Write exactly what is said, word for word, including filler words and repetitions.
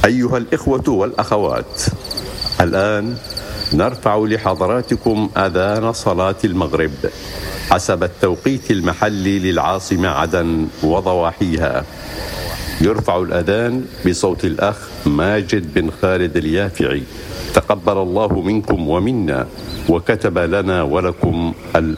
أيها الإخوة والأخوات، الآن نرفع لحضراتكم أذان صلاة المغرب حسب التوقيت المحلي للعاصمة عدن وضواحيها. يرفع الأذان بصوت الأخ ماجد بن خالد اليافعي، تقبل الله منكم ومنا وكتب لنا ولكم